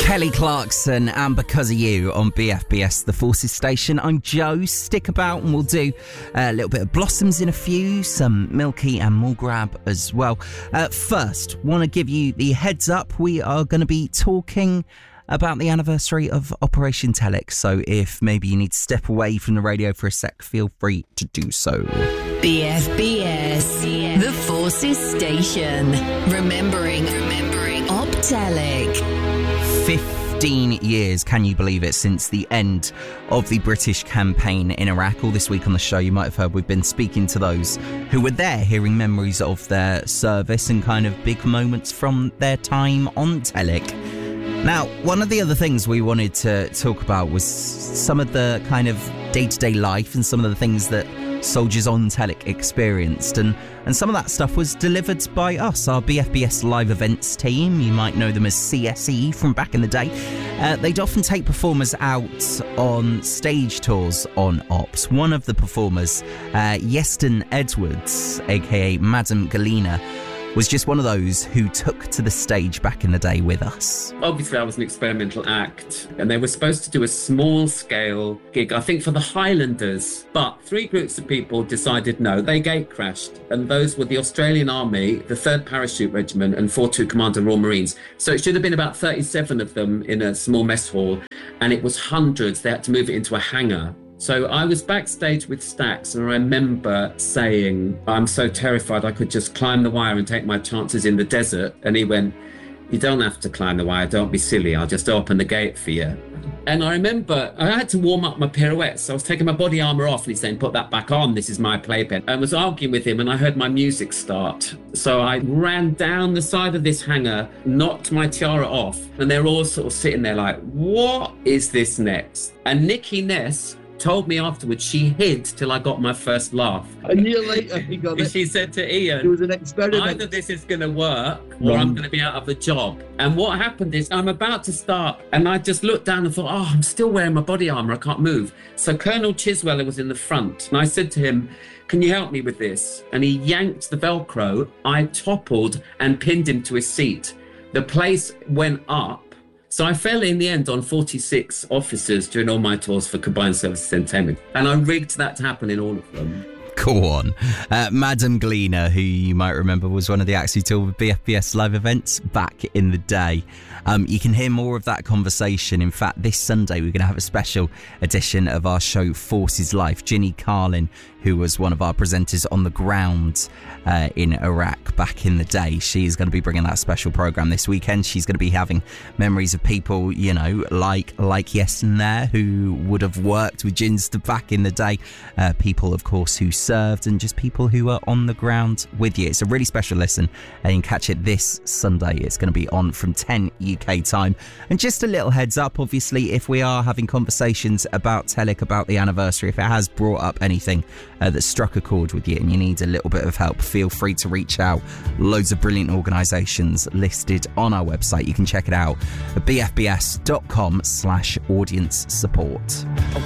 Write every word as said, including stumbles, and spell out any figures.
Kelly Clarkson and Because of You on B F B S, the Forces Station. I'm Joe. Stick about and we'll do a little bit of Blossoms in a few, some Milky and More Grab as well. Uh, first, want to give you the heads up. We are going to be talking about the anniversary of Operation Telex. So if maybe you need to step away from the radio for a sec, feel free to do so. B F B S, the Forces Station. Remembering, remembering Optelic. fifteen years, can you believe it, since the end of the British campaign in Iraq. All this week on the show, you might have heard we've been speaking to those who were there, hearing memories of their service and kind of big moments from their time on Telex. Now, one of the other things we wanted to talk about was some of the kind of day-to-day life and some of the things that soldiers on Telex experienced, and, and some of that stuff was delivered by us, our B F B S live events team. You might know them as C S E from back in the day. Uh, they'd often take performers out on stage tours on Ops. One of the performers, uh, Yeston Edwards, aka Madame Galena, was just one of those who took to the stage back in the day with us. Obviously, I was an experimental act, and they were supposed to do a small-scale gig, I think, for the Highlanders. But three groups of people decided no, they gate crashed. And those were the Australian Army, the third Parachute Regiment, and four two Commander Royal Marines. So it should have been about thirty-seven of them in a small mess hall, and it was hundreds. They had to move it into a hangar. So I was backstage with Stax, and I remember saying, I'm so terrified I could just climb the wire and take my chances in the desert. And he went, you don't have to climb the wire, don't be silly, I'll just open the gate for you. And I remember I had to warm up my pirouettes. I was taking my body armour off, and he's saying, put that back on, this is my playpen. I was arguing with him, and I heard my music start. So I ran down the side of this hangar, knocked my tiara off, and they're all sort of sitting there like, what is this next? And Nikki Ness told me afterwards she hid till I got my first laugh. A year later, he got it. She said to Ian, it was an experiment. Either this is going to work or Wrong. I'm going to be out of a job. And what happened is I'm about to start, and I just looked down and thought, oh, I'm still wearing my body armour, I can't move. So Colonel Chisweller was in the front, and I said to him, can you help me with this? And he yanked the Velcro. I toppled and pinned him to his seat. The place went up. So I fell in the end on forty-six officers during all my tours for Combined Services Entertainment. And I rigged that to happen in all of them. Go on. Uh, Madame Galena, who you might remember was one of the acts who toured with B F B S live events back in the day. Um, you can hear more of that conversation. In fact, this Sunday we're going to have a special edition of our show Forces Life. Ginny Carlin, who was one of our presenters on the ground uh, in Iraq back in the day, she's going to be bringing that special programme this weekend. She's going to be having memories of people, you know, like like Yeston there, who would have worked with Ginster back in the day. Uh, people, of course, who served, and just people who are on the ground with you. It's a really special listen, and you can catch it this Sunday. It's going to be on from ten U K time. And just a little heads up, obviously, if we are having conversations about Telex, about the anniversary, if it has brought up anything uh, that struck a chord with you and you need a little bit of help, feel free to reach out. Loads of brilliant organisations listed on our website. You can check it out at b f b s dot com slash audience support.